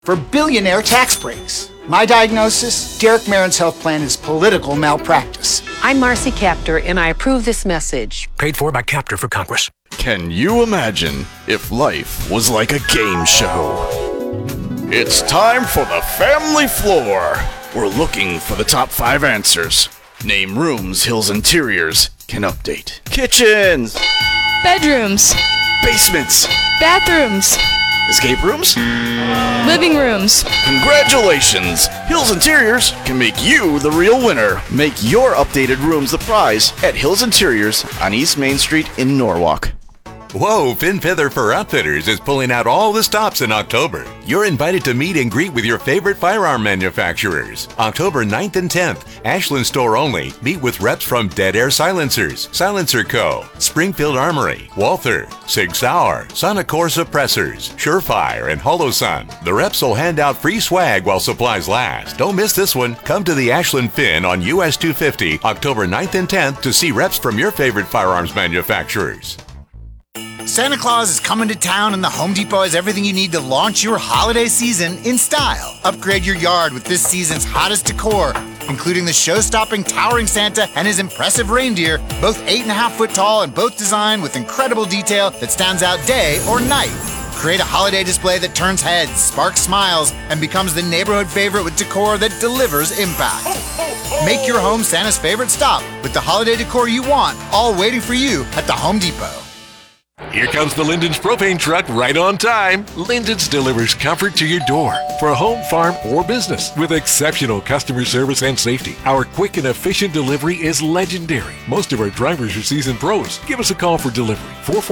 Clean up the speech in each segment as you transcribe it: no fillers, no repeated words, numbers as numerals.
for billionaire tax breaks. My diagnosis, Derek Marin's health plan is political malpractice. I'm Marcy Kaptur, and I approve this message. Paid for by Kaptur for Congress. Can you imagine if life was like a game show? It's time for the Family Floor. We're looking for the top 5 answers. Name rooms Hills Interiors can update. Kitchens. Bedrooms. Basements. Bathrooms. Escape rooms. Living rooms. Congratulations! Hills Interiors can make you the real winner. Make your updated rooms the prize at Hills Interiors on East Main Street in Norwalk. Whoa, Finn Feather for Outfitters is pulling out all the stops in October. You're invited to meet and greet with your favorite firearm manufacturers. October 9th and 10th, Ashland store only. Meet with reps from Dead Air Silencers, Silencer Co., Springfield Armory, Walther, Sig Sauer, Sonicor Suppressors, Surefire, and Holosun. The reps will hand out free swag while supplies last. Don't miss this one. Come to the Ashland Finn on US 250, October 9th and 10th to see reps from your favorite firearms manufacturers. Santa Claus is coming to town, and the Home Depot has everything you need to launch your holiday season in style. Upgrade your yard with this season's hottest decor, including the show-stopping towering Santa and his impressive reindeer, both 8.5 foot tall and both designed with incredible detail that stands out day or night. Create a holiday display that turns heads, sparks smiles, and becomes the neighborhood favorite with decor that delivers impact. Make your home Santa's favorite stop with the holiday decor you want, all waiting for you at the Home Depot. Here comes the Linden's propane truck right on time. Linden's delivers comfort to your door for a home, farm, or business with exceptional customer service and safety. Our quick and efficient delivery is legendary. Most of our drivers are seasoned pros. Give us a call for delivery,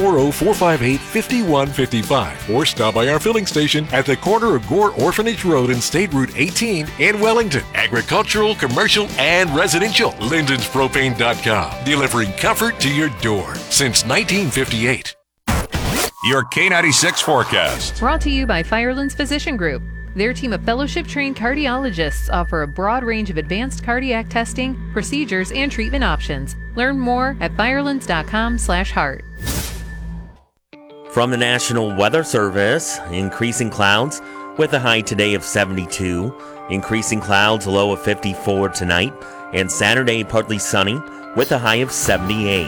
440-458-5155, or stop by our filling station at the corner of Gore Orphanage Road and State Route 18 in Wellington. Agricultural, commercial, and residential. LindensPropane.com. Delivering comfort to your door since 1958. Your K96 forecast. Brought to you by Firelands Physician Group. Their team of fellowship-trained cardiologists offer a broad range of advanced cardiac testing, procedures, and treatment options. Learn more at firelands.com/heart. From the National Weather Service, increasing clouds with a high today of 72. Increasing clouds, a low of 54 tonight. And Saturday, partly sunny with a high of 78.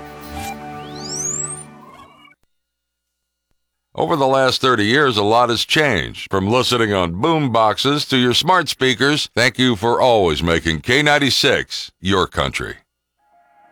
Over the last 30 years, a lot has changed. From listening on boom boxes to your smart speakers, thank you for always making K96 your country.